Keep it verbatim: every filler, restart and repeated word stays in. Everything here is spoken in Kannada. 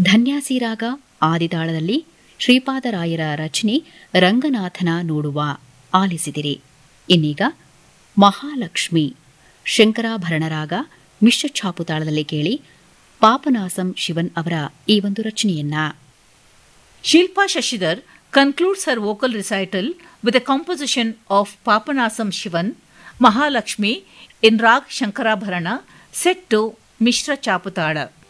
ಧನ್ಯಾಸಿರಾಗ ಆದಿತಾಳದಲ್ಲಿ ಶ್ರೀಪಾದರಾಯರ ರಚನೆ ರಂಗನಾಥನ ನೋಡುವ ಆಲಿಸಿದಿರಿ. ಇನ್ನೀಗ ಮಹಾಲಕ್ಷ್ಮಿ ಶಂಕರಾಭರಣರಾಗ ಮಿಶ್ರ ಛಾಪುತಾಳದಲ್ಲಿ ಕೇಳಿ ಪಾಪನಾಸಂ ಶಿವನ್ ಅವರ ಈ ಒಂದು ರಚನೆಯನ್ನ. Shilpa Shashidhar concludes her vocal recital with a composition of Papanasam Shivan, Mahalakshmi in Rag Shankarabharana set to Mishra Chaputala.